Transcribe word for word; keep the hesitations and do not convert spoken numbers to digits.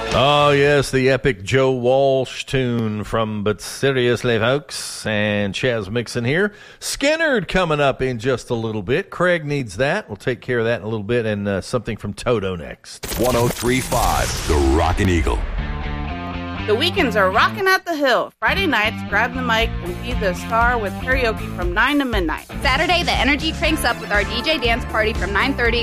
Oh, yes, the epic Joe Walsh tune from But Seriously, Folks, and Chaz Mixon here. Skinnerd coming up in just a little bit. Craig needs that. We'll take care of that in a little bit, and uh, something from Toto next. one oh three point five, The Rockin' Eagle. The weekends are rocking at the Hill. Friday nights, grab the mic and be the star with karaoke from nine to midnight. Saturday, the energy cranks up with our D J dance party from nine thirty